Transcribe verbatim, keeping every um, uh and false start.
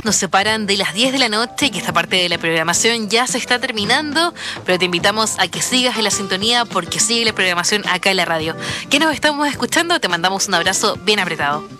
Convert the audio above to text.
nos separan de las diez de la noche, que esta parte de la programación ya se está terminando, pero te invitamos a que sigas en la sintonía porque sigue la programación acá en la radio. ¿Qué nos estamos escuchando? Te mandamos un abrazo bien apretado.